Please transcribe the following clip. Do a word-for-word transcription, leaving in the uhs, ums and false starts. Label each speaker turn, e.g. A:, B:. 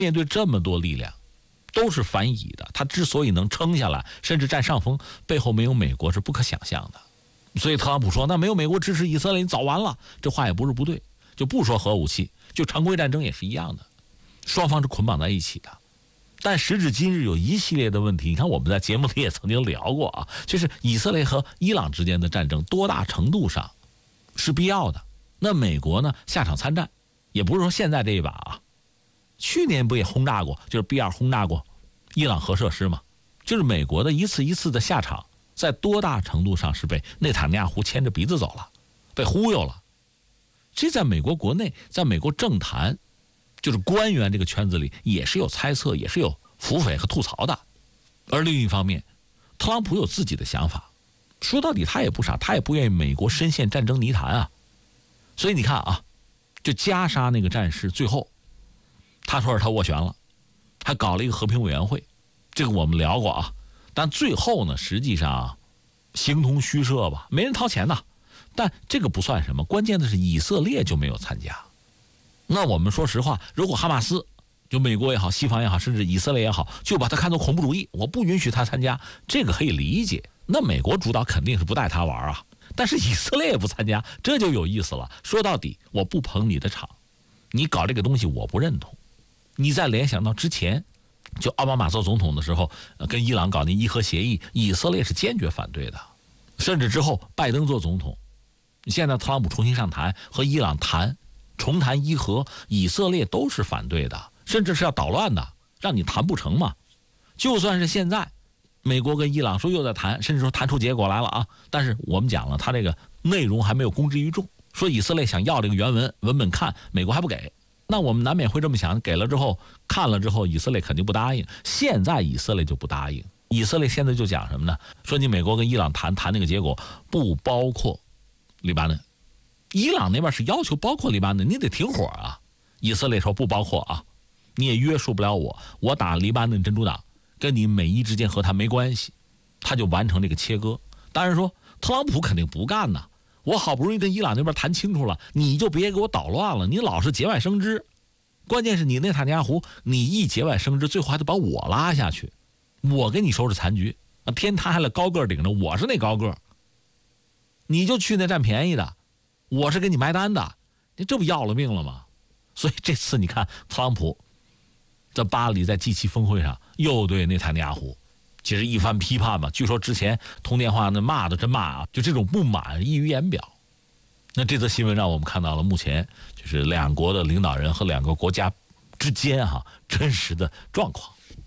A: 面对这么多力量，都是反以的，他之所以能撑下来，甚至占上风，背后没有美国是不可想象的。所以特朗普说，那没有美国支持以色列，你早完了。这话也不是不对，就不说核武器，就常规战争也是一样的，双方是捆绑在一起的。但时至今日，有一系列的问题，你看我们在节目里也曾经聊过啊，就是以色列和伊朗之间的战争多大程度上是必要的。那美国呢下场参战，也不是说现在这一把啊，去年不也轰炸过，就是 B 二轰炸过伊朗核设施嘛，就是美国的一次一次的下场，在多大程度上是被内塔尼亚胡牵着鼻子走了，被忽悠了。这在美国国内，在美国政坛，就是官员这个圈子里也是有猜测，也是有腹诽和吐槽的。而另一方面，特朗普有自己的想法，说到底他也不傻，他也不愿意美国深陷战争泥潭啊。所以你看啊，就加沙那个战事最后他说是他斡旋了，还搞了一个和平委员会，这个我们聊过啊。但最后呢，实际上形同虚设吧，没人掏钱呐。但这个不算什么，关键的是以色列就没有参加。那我们说实话，如果哈马斯，就美国也好，西方也好，甚至以色列也好，就把它看作恐怖主义，我不允许他参加，这个可以理解。那美国主导肯定是不带他玩啊，但是以色列也不参加，这就有意思了。说到底，我不捧你的场，你搞这个东西我不认同。你再联想到之前，就奥巴马做总统的时候，跟伊朗搞那伊核协议，以色列是坚决反对的。甚至之后拜登做总统，现在特朗普重新上台和伊朗谈重谈伊核，以色列都是反对的，甚至是要捣乱的，让你谈不成嘛。就算是现在美国跟伊朗说又在谈，甚至说谈出结果来了啊，但是我们讲了，他这个内容还没有公之于众，说以色列想要这个原文文本看，美国还不给。那我们难免会这么想，给了之后看了之后，以色列肯定不答应。现在以色列就不答应，以色列现在就讲什么呢？说你美国跟伊朗谈谈那个结果不包括黎巴嫩，伊朗那边是要求包括黎巴嫩，你得停火啊。以色列说不包括啊，你也约束不了我，我打黎巴嫩真主党跟你美伊之间和谈没关系，他就完成这个切割。当然说特朗普肯定不干呐，我好不容易跟伊朗那边谈清楚了，你就别给我捣乱了，你老是节外生枝。关键是你内塔尼亚胡，你一节外生枝，最后还得把我拉下去，我给你收拾残局，天塌下来高个顶着，我是那高个，你就去那占便宜的，我是给你埋单的，你这不要了命了吗？所以这次你看特朗普在巴黎在 G 七 峰会上又对内塔尼亚胡其实一番批判嘛，据说之前通电话那骂的真骂啊，就这种不满溢于言表。那这则新闻让我们看到了目前就是两国的领导人和两个国家之间哈、啊、真实的状况。